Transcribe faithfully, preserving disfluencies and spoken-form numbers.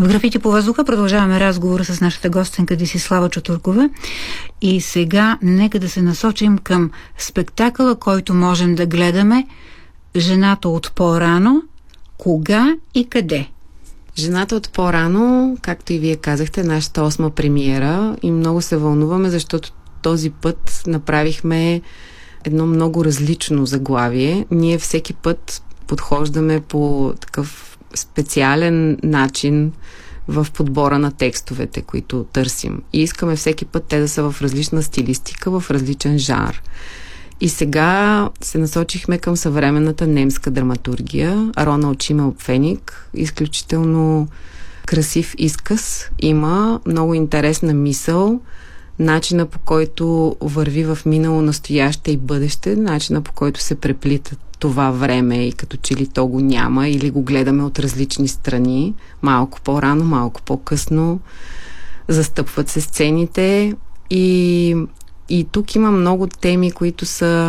В Графити по въздуха продължаваме разговора с нашата гостенка Десислава Чутуркова и сега нека да се насочим към спектакъла, който можем да гледаме "Жената от по-рано". Кога и къде? "Жената от по-рано", както и вие казахте, нашата осма премиера, и много се вълнуваме, защото този път направихме едно много различно заглавие. Ние всеки път подхождаме по такъв специален начин в подбора на текстовете, които търсим. И искаме всеки път те да са в различна стилистика, в различен жанр. И сега се насочихме към съвременната немска драматургия. Роналд Шимел-Пфеник, изключително красив изказ, има много интересна мисъл, начина по който върви в минало, настояще и бъдеще, начина по който се преплитат това време и като че ли то го няма или го гледаме от различни страни, малко по-рано, малко по-късно, застъпват се сцените и, и тук има много теми, които са